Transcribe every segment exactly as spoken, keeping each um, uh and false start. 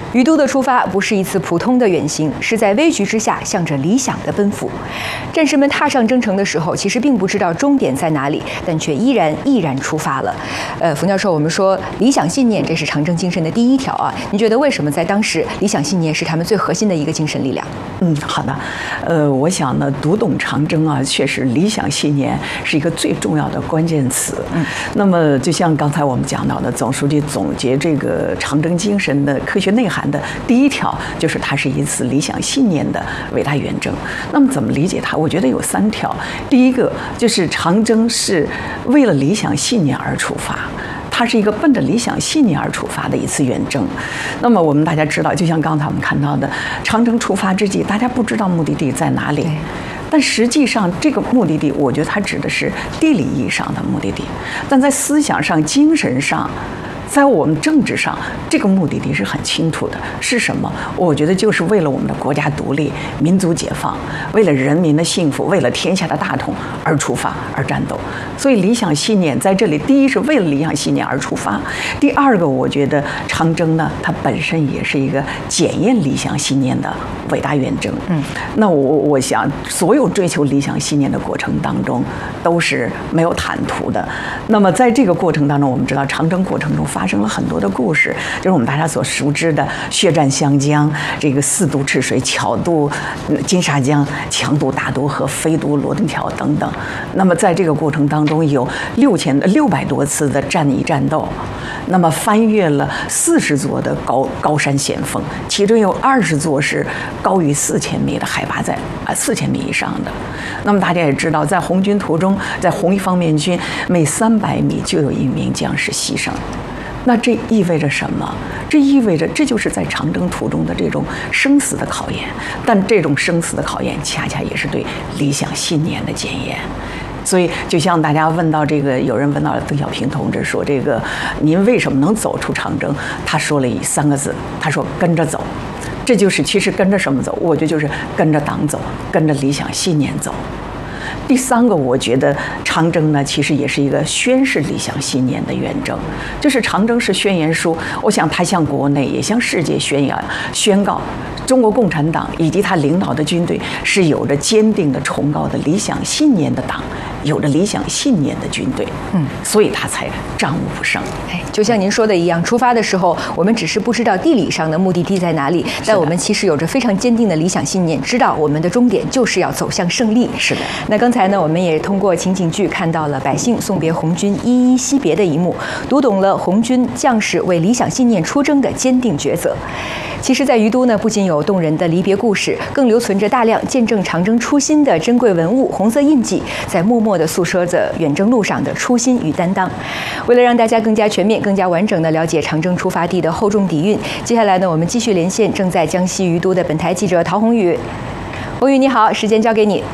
于都的出发不是一次普通的远行，是在危局之下向着理想的奔赴。战士们踏上征程的时候，其实并不知道终点在哪里，但却依然毅然出发了。呃，冯教授，我们说理想信念，这是长征精神的第一条啊。您觉得为什么在当时，理想信念是他们最核心的一个精神力量？ 嗯，好的。呃，我想呢，读懂长征啊，确实理想信念是一个最重要的关键词。嗯，那么就像刚才我们讲到的，总书记总结这个长征精神的科学内涵的第一条，就是它是一次理想信念的伟大远征。那么怎么理解它？我觉得有三条。第一个就是长征是为了理想信念而出发。它是一个奔着理想信念而出发的一次远征。那么我们大家知道，就像刚才我们看到的，长征出发之际，大家不知道目的地在哪里。但实际上，这个目的地，我觉得它指的是地理意义上的目的地，但在思想上、精神上，在我们政治上，这个目的地是很清楚的，是什么？我觉得就是为了我们的国家独立、民族解放，为了人民的幸福，为了天下的大同而出发而战斗。所以理想信念在这里，第一是为了理想信念而出发，第二个，我觉得长征呢，它本身也是一个检验理想信念的伟大远征。嗯，那我我想，所有追求理想信念的过程当中，都是没有坦途的。那么在这个过程当中，我们知道长征过程中发生了很多的故事，就是我们大家所熟知的血战湘江，这个四渡赤水，巧渡金沙江，强渡大渡河，飞渡罗顿桥等等。那么在这个过程当中，有六千六百多次的战役战斗，那么翻越了四十座的高高山险峰，其中有二十座是高于四千米的海拔在啊四千米以上的。那么大家也知道，在红军途中，在红一方面军每三百米就有一名将士牺牲。那这意味着什么？这意味着这就是在长征途中的这种生死的考验，但这种生死的考验恰恰也是对理想信念的检验。所以，就像大家问到这个，有人问到邓小平同志说：“这个您为什么能走出长征？”他说了一三个字，他说：“跟着走。”这就是其实跟着什么走？我觉得就是跟着党走，跟着理想信念走。第三个，我觉得长征呢，其实也是一个宣示理想信念的远征，就是长征是宣言书。我想它向国内也向世界宣扬、宣告，中国共产党以及他领导的军队是有着坚定的、崇高的理想信念的党，有着理想信念的军队。嗯，所以他才战无不胜。 哎，就像您说的一样，出发的时候，我们只是不知道地理上的目的地在哪里，但我们其实有着非常坚定的理想信念，知道我们的终点就是要走向胜利。 是的。 那刚才呢，我们也通过情景剧看到了百姓送别红军依依惜别的一幕，读懂了红军将士为理想信念出征的坚定抉择。其实，在于都呢，不仅有动人的离别故事，更留存着大量见证长征初心的珍贵文物、红色印记，在默默地诉说着远征路上的初心与担当。为了让大家更加全面、更加完整地了解长征出发地的厚重底蕴，接下来呢，我们继续连线正在江西于都的本台记者陶宏宇。宏宇你好，时间交给你。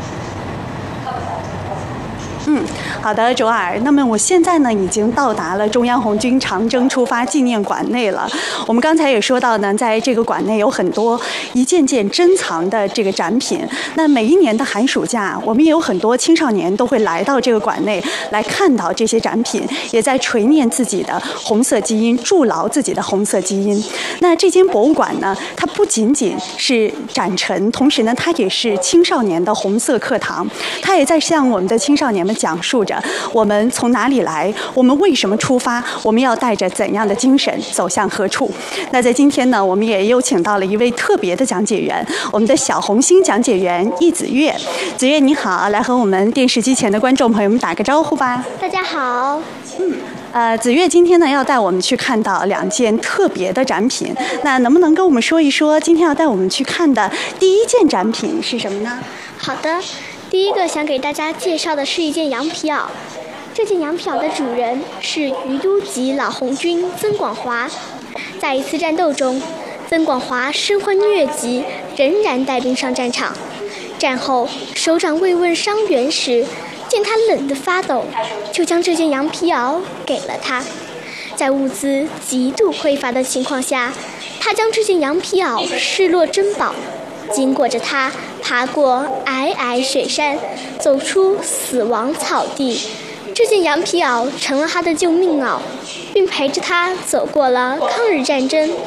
嗯，好的，周尔。那么我现在呢，已经到达了中央红军长征出发纪念馆内了。我们刚才也说到呢，在这个馆内有很多一件件珍藏的这个展品。那每一年的寒暑假，我们也有很多青少年都会来到这个馆内来看到这些展品，也在锤炼自己的红色基因，筑牢自己的红色基因。那这间博物馆呢，它不仅仅是展陈，同时呢，它也是青少年的红色课堂。它也在向我们的青少年们讲述着我们从哪里来，我们为什么出发，我们要带着怎样的精神走向何处。那在今天呢，我们也有请到了一位特别的讲解员，我们的小红星讲解员易子月。子月你好，来和我们电视机前的观众朋友们打个招呼吧。 大家好。 嗯。呃，子月今天呢要带我们去看到两件特别的展品，那能不能跟我们说一说今天要带我们去看的第一件展品是什么呢？ 好的，第一个想给大家介绍的是一件羊皮袄。这件羊皮袄的主人是于都籍老红军曾广华。在一次战斗中，曾广华身患疟疾，仍然带兵上战场。战后，首长慰问伤员时，见他冷得发抖，就将这件羊皮袄给了他。在物资极度匮乏的情况下，他将这件羊皮袄视若珍宝，经过着他爬过皑皑雪山，走出死亡草地。这件羊皮袄成了他的救命袄，并陪着他走过了抗日战争